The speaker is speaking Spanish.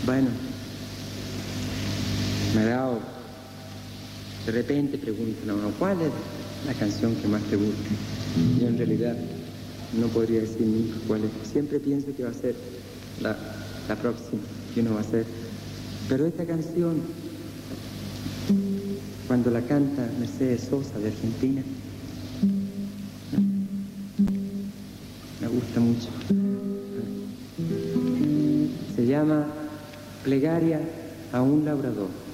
Bueno, me ha dado... De repente preguntan a uno, ¿cuál es la canción que más te gusta? Yo en realidad no podría decir nunca cuál es. Siempre pienso que va a ser la próxima, que uno va a hacer. Pero esta canción, cuando la canta Mercedes Sosa de Argentina, me gusta mucho. Se llama Plegaria a un labrador.